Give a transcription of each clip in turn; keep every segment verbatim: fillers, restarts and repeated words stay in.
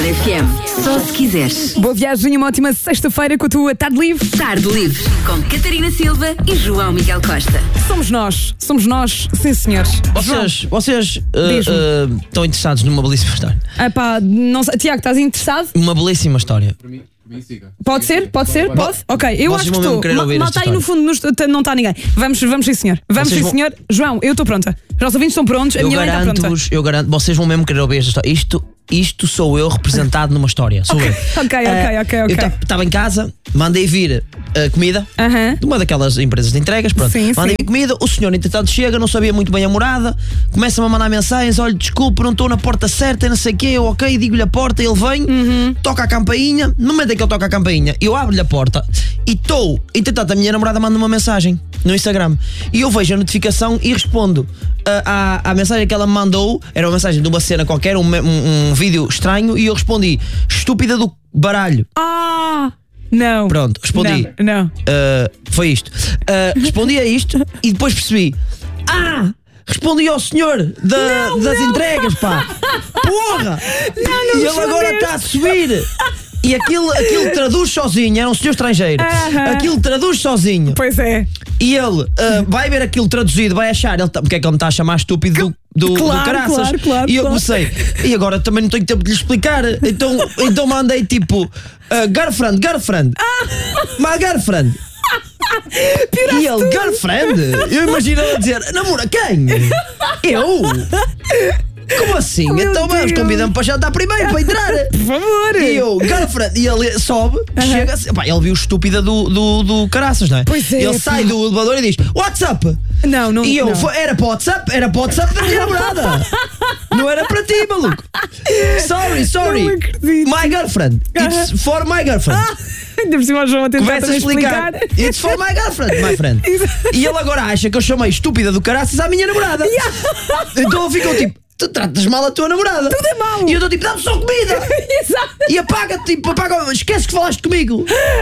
F M. Só se quiseres. Boa viagem e uma ótima sexta-feira com a tua Tarde Livre. Tarde Livre, com Catarina Silva e João Miguel Costa. Somos nós, somos nós, sim senhores. Vocês, vocês uh, uh, estão interessados numa belíssima história? Ah pá, não sei. Tiago, estás interessado? Uma belíssima história. Pode ser? Pode ser? Pode? Ok, eu Vocês acho que vão mesmo estou. querer Ma- ouvir Mal esta está aí no história. fundo, no- não está ninguém. Vamos, vamos sim senhor. Vamos Vocês sim vão- senhor. João, eu estou pronta. Os nossos ouvintes estão prontos, a Eu minha mãe está pronta. garanto-vos, eu garanto, vocês vão mesmo querer ouvir esta história. Isto, isto sou eu representado numa história. Sou eu. Ok, ok, Eh, ok, ok. Eu estava em casa, mandei vir uh, comida Aham. de uma daquelas empresas de entregas. Pronto. Sim, mandei sim. vir comida, o senhor, entretanto, chega, não sabia muito bem a morada, começa-me a mandar mensagens: olha, desculpe, não estou na porta certa e não sei o quê. Eu, ok, digo-lhe a porta, ele vem, Uhum. toca a campainha. No momento em que ele toca a campainha, eu abro-lhe a porta e estou. Entretanto, a minha namorada manda uma mensagem no Instagram e eu vejo a notificação e respondo uh, à, à mensagem que ela me mandou. Era uma mensagem de uma cena qualquer, um, um, um vídeo estranho, e eu respondi: estúpida do baralho. Ah! Não. Pronto, respondi. Não. não. Uh, foi isto. Uh, respondi a isto e depois percebi: ah! Respondi ao senhor da- Não, das não. entregas, pá! Porra! Não, não E ele agora respondeste. está a subir! E aquilo, aquilo traduz sozinho, era um senhor estrangeiro. Aham. Aquilo traduz sozinho. Pois é. E ele uh, vai ver aquilo traduzido, vai achar, ele tá, porque é que ele me está a chamar estúpido do, do, Claro, do caraças. claro, claro, e eu claro. comecei, e agora também não tenho tempo de lhe explicar. Então, então mandei tipo: uh, girlfriend, girlfriend, my girlfriend. E ele, girlfriend? Eu imagino ele a dizer: namora quem? Eu? Como assim? Meu então vamos, Deus. convida-me para jantar primeiro, para entrar. Por favor. E eu, girlfriend, e ele sobe, chega, pá, ele viu estúpida do, do, do caraças, não é? Pois é, Ele pá. sai do elevador e diz: what's up? Não, não. E eu, não. foi- era para o WhatsApp, era para o WhatsApp da minha namorada. Não era para ti, maluco. Sorry, sorry. Não acredito. My girlfriend. It's for my girlfriend. Ainda por cima o João a tentar Começa a também explicar. It's for my girlfriend, my friend. E ele agora acha que eu chamei estúpida do caraças à minha namorada. Então ele ficou tipo: tu tratas mal a tua namorada. Tudo é mau. E eu estou tipo: dá-me só comida. Exato. E apaga-te, tipo, apaga, esquece que falaste comigo.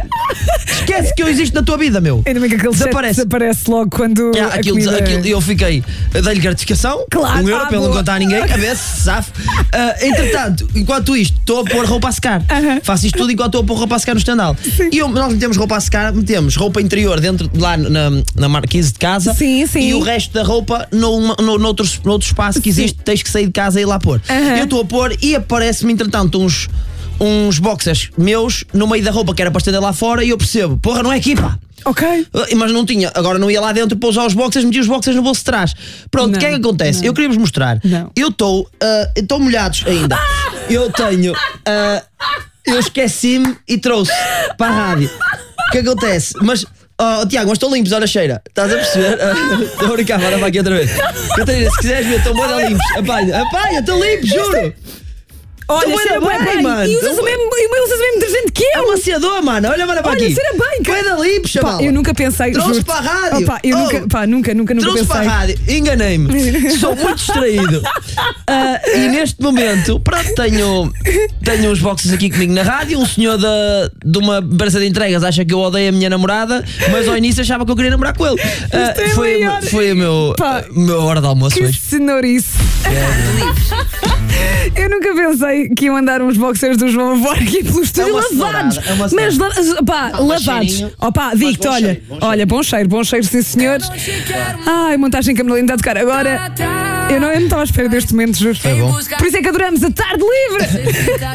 Esquece que eu existo na tua vida, meu. Ainda bem que aquele Desaparece. chat desaparece logo quando. Yeah, a aquilo, comida- aquilo- eu fiquei, dei-lhe gratificação, Claro, um euro ah, para ele não boa. contar a ninguém, a ver se safe. Ah, entretanto, enquanto isto, estou a pôr roupa a secar. Aham. Faço isto tudo enquanto estou a pôr roupa a secar no estendal. E eu- nós metemos roupa a secar, metemos roupa interior dentro de lá na, na marquise de casa. Sim, sim. E o resto da roupa no, no, noutro, noutro espaço que existe, tens que sair de casa e ir lá pôr. Aham. Eu estou a pôr e aparece-me, entretanto, uns, uns boxers meus no meio da roupa que era para estender lá fora, e eu percebo: porra, não é aqui, pá. Ok. Ah, Mas não tinha, agora não ia lá dentro para usar os boxers, meti os boxers no bolso de trás. Pronto, Não, o que é que acontece? não. Eu queria vos mostrar. Não. Eu estou, ah, estão molhados ainda. Eu tenho, ah, eu esqueci-me e trouxe para a rádio. O que acontece? Mas, oh, Tiago, mas estão limpos, olha a cheira. Estás a perceber? Ah, Estou a brincar, bora para aqui outra vez. Catarina, se quiseres ver, estão bem limpos. Apanha, apanha, estão limpos, juro. Olha, Então, cheira olha bem, bem, mano. E usas Então, o mesmo, e usas o mesmo detergente que É eu. um maciador, mano. Olha, olha para Olha, aqui. cheira bem, cara. Vai da limpo, Pá, chaval. eu nunca pensei. Trouxe juro-te. para a rádio. Opa, eu Oh. nunca, pá, nunca, nunca, nunca Trouxe para a pensei. rádio, enganei-me. Sou muito distraído. Ah, e neste momento, pronto, tenho, tenho uns boxes aqui comigo na rádio. Um senhor da, de uma empresa de entregas acha que eu odeio a minha namorada, mas ao início achava que eu queria namorar com ele. Ah, Isto é foi, maior. foi a meu, Pá, a meu hora de almoço Que hoje. cenourice. Eu nunca pensei que iam andar uns boxers do João fora aqui pelo estúdio uma lavados. cenourada, é uma Mas la- pá, Dá um lavados. cheirinho. Opa, digo-te, bom olha, cheiro, bom cheiro. olha, bom cheiro, bom cheiro, sim senhores. Ai, montagem Camalinda a tocar. Agora, eu não, eu não estava à espera deste momento, juro. Foi bom. Por isso é que adoramos a Tarde Livre.